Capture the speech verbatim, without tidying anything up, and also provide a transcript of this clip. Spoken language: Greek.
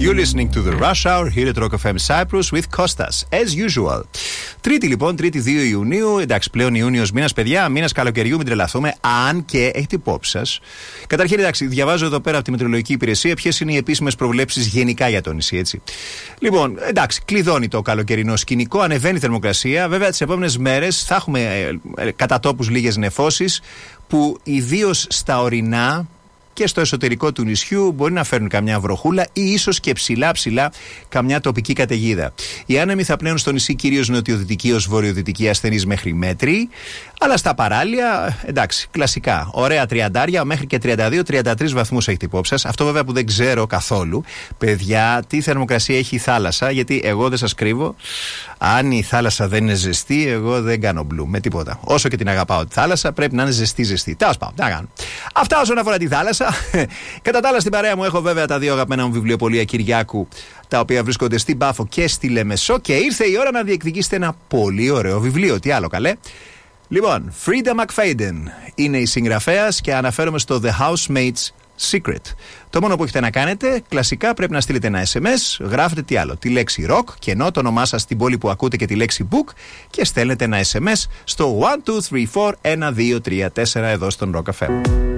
You're listening to the Rush Hour here at Rock εφ εμ Cyprus with Kostas, as usual. Τρίτη λοιπόν, Τρίτη δύο Ιουνίου. Εντάξει, πλέον Ιούνιος μήνας, παιδιά, μήνας καλοκαιριού, μην τρελαθούμε. Αν και έχετε υπόψη σας. Καταρχήν, εντάξει, διαβάζω εδώ πέρα από τη Μετεωρολογική Υπηρεσία ποιες είναι οι επίσημες προβλέψεις γενικά για το νησί, έτσι. Λοιπόν, εντάξει, κλειδώνει το καλοκαιρινό σκηνικό, ανεβαίνει η θερμοκρασία. Βέβαια, τις επόμενες μέρες θα έχουμε ε, ε, κατά τόπους λίγες νεφώσεις που ιδίως στα ορεινά και στο εσωτερικό του νησιού μπορεί να φέρουν καμιά βροχούλα ή ίσως και ψηλά ψηλά καμιά τοπική καταιγίδα. Οι άνεμοι θα πνέουν στο νησί κυρίως νοτιοδυτική ως βορειοδυτική, ασθενής μέχρι μέτρη, αλλά στα παράλια, εντάξει, κλασικά. Ωραία τριαντάρια μέχρι και τριάντα δύο τριάντα τρεις βαθμούς έχετε υπόψη σας. Αυτό βέβαια που δεν ξέρω καθόλου, παιδιά, τι θερμοκρασία έχει η θάλασσα, γιατί εγώ δεν σας κρύβω. Αν η θάλασσα δεν είναι ζεστή, εγώ δεν κάνω μπλου με τίποτα. Όσο και την αγαπάω τη θάλασσα, πρέπει να είναι ζεστή-ζεστή. Τέλος πάντων, τι να κάνω. Αυτά όσον αφορά τη θάλασσα. Κατά τα άλλα, στην παρέα μου έχω βέβαια τα δύο αγαπημένα μου βιβλιοπωλεία Κυριάκου, τα οποία βρίσκονται στην Πάφο και στη Λεμεσό, και ήρθε η ώρα να διεκδικήσετε ένα πολύ ωραίο βιβλίο. Τι άλλο, καλέ. Λοιπόν, Frida McFadden είναι η συγγραφέας και αναφέρομαι στο The Housemaid's Secret. Το μόνο που έχετε να κάνετε, κλασικά, πρέπει να στείλετε ένα ες εμ ες, γράφετε τι άλλο, τη λέξη rock, και ενώ το όνομά σας, την πόλη που ακούτε και τη λέξη book, και στέλνετε ένα ες εμ ες στο one two three four one two three four εδώ στον Rock εφ εμ.